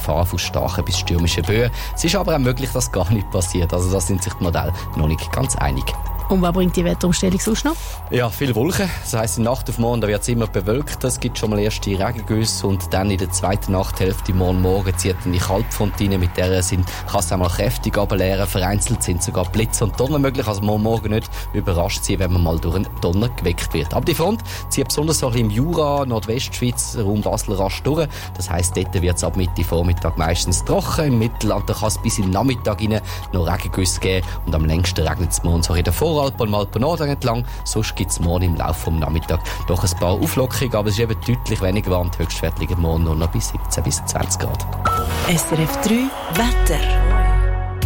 Gefahr von starken bis stürmischen Böen. Es ist aber auch möglich, dass gar nichts passiert. Also da sind sich die Modelle noch nicht ganz einig. Und was bringt die Wetterumstellung sonst noch? Ja, viele Wolken. Das heisst, in der Nacht auf morgen wird es immer bewölkt. Es gibt schon mal erste Regengüsse und dann in der zweiten Nachthälfte morgen zieht dann die Kaltfrontine. Mit der kann es einmal kräftig runterleeren. Vereinzelt sind sogar Blitze und Donner möglich. Also man muss morgen nicht überrascht sein, wenn man mal durch einen Donner geweckt wird. Aber die Front zieht besonders so im Jura, Nordwestschweiz, Raum Basel rasch durch. Das heisst, dort wird es ab Mitte Vormittag meistens trocken. Im Mittelland kann es bis in den Nachmittag rein noch Regengüsse geben. Und am längsten regnet es morgen so in der Voralpen und Alpen Norden entlang. Sonst gibt es morgen im Laufe des Nachmittags doch ein paar Auflockerungen, aber es ist eben deutlich weniger warm. Die Höchstwerte liegen morgen nur noch bei 17 bis 20 Grad. SRF 3 Wetter.